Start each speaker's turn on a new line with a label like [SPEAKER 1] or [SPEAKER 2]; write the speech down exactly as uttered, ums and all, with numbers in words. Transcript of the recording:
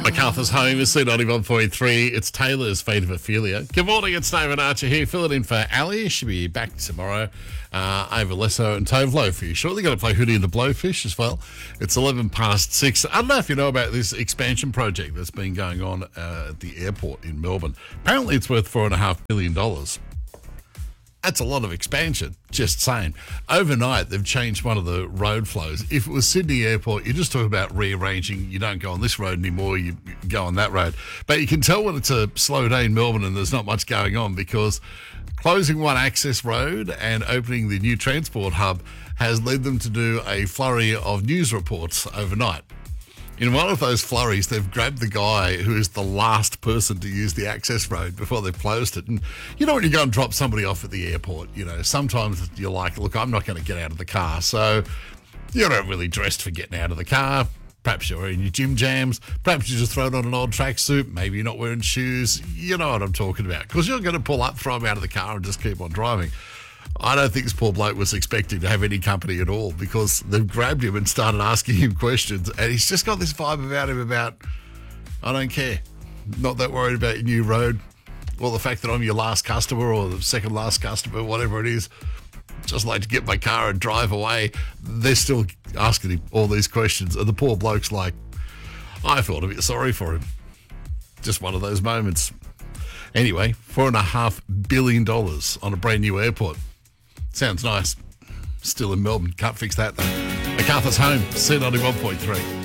[SPEAKER 1] MacArthur's home is C ninety-one point three. It's Taylor's Fate of Ophelia. Good morning, it's David Archer here, filling in for Ali. She'll be back tomorrow uh, over Lesso and Tovlo for you. Shortly going to play Hootie and the Blowfish as well. It's eleven past six. I don't know if you know about this expansion project that's been going on uh, at the airport in Melbourne. Apparently it's worth four and a half billion dollars. That's a lot of expansion, just saying. Overnight, they've changed one of the road flows. If it was Sydney Airport, you just talk about rearranging. You don't go on this road anymore, you go on that road. But you can tell when it's a slow day in Melbourne and there's not much going on because closing one access road and opening the new transport hub has led them to do a flurry of news reports overnight. In one of those flurries, they've grabbed the guy who is the last person to use the access road before they've closed it. And you know when you go and drop somebody off at the airport, you know, sometimes you're like, look, I'm not going to get out of the car. So you're not really dressed for getting out of the car. Perhaps you're wearing your gym jams. Perhaps you just thrown on an old tracksuit. Maybe you're not wearing shoes. You know what I'm talking about. Because you're going to pull up, throw him out of the car and just keep on driving. I don't think this poor bloke was expecting to have any company at all because they've grabbed him and started asking him questions and he's just got this vibe about him about, I don't care. Not that worried about your new road or the fact that I'm your last customer or the second last customer, whatever it is. Just like to get my car and drive away. They're still asking him all these questions and the poor bloke's like, I felt a bit sorry for him. Just one of those moments. Anyway, four and a half billion dollars on a brand new airport. Sounds nice. Still in Melbourne. Can't fix that though. MacArthur's home, C ninety-one point three.